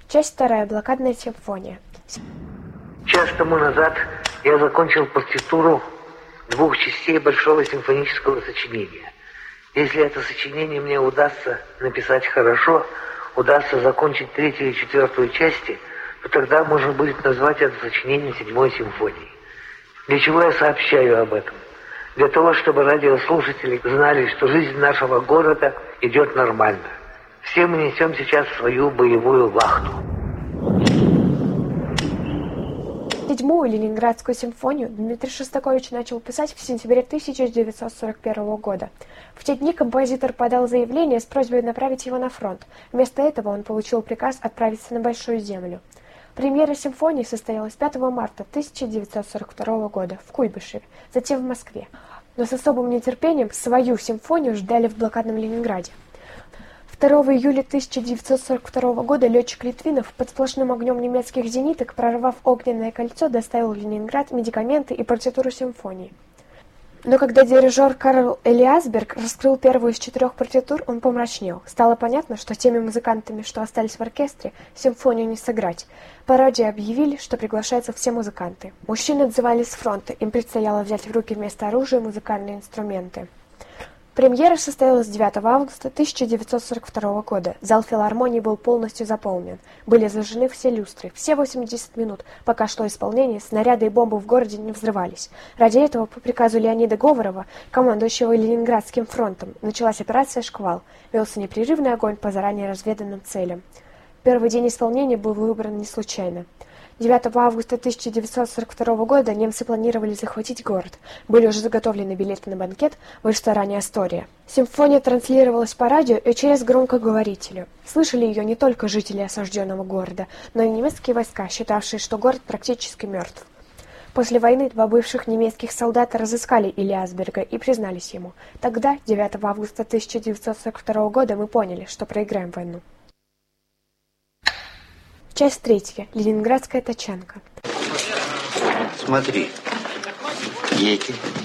Часть вторая. Блокадная симфония. Час тому назад я закончил партитуру 2 частей большого симфонического сочинения. Если это сочинение мне удастся написать хорошо, удастся закончить 3-ю и 4-ю части, то тогда можно будет назвать это сочинение 7-й симфонией. Для чего я сообщаю об этом? Для того, чтобы радиослушатели знали, что жизнь нашего города идет нормально. Все мы несем сейчас свою боевую вахту. 7-ю Ленинградскую симфонию Дмитрий Шостакович начал писать в сентябре 1941 года. В те дни композитор подал заявление с просьбой направить его на фронт. Вместо этого он получил приказ отправиться на Большую Землю. Премьера симфонии состоялась 5 марта 1942 года в Куйбышеве, затем в Москве. Но с особым нетерпением свою симфонию ждали в блокадном Ленинграде. 2 июля 1942 года летчик Литвинов под сплошным огнем немецких зениток, прорвав огненное кольцо, доставил в Ленинград медикаменты и партитуру симфонии. Но когда дирижер Карл Элиасберг раскрыл первую из 4 партитур, он помрачнел. Стало понятно, что теми музыкантами, что остались в оркестре, симфонию не сыграть. По радио объявили, что приглашаются все музыканты. Мужчины отзывались с фронта, им предстояло взять в руки вместо оружия музыкальные инструменты. Премьера состоялась 9 августа 1942 года. Зал филармонии был полностью заполнен. Были зажжены все люстры. Все 80 минут, пока шло исполнение, снаряды и бомбы в городе не взрывались. Ради этого, по приказу Леонида Говорова, командующего Ленинградским фронтом, началась операция «Шквал». Велся непрерывный огонь по заранее разведанным целям. Первый день исполнения был выбран не случайно. 9 августа 1942 года немцы планировали захватить город. Были уже заготовлены билеты на банкет в ресторане «Астория». Симфония транслировалась по радио и через громкоговорители. Слышали ее не только жители осажденного города, но и немецкие войска, считавшие, что город практически мертв. После войны 2 бывших немецких солдата разыскали Элиасберга и признались ему. Тогда, 9 августа 1942 года, мы поняли, что проиграем войну. Часть 3. Ленинградская тачанка. Смотри, дети.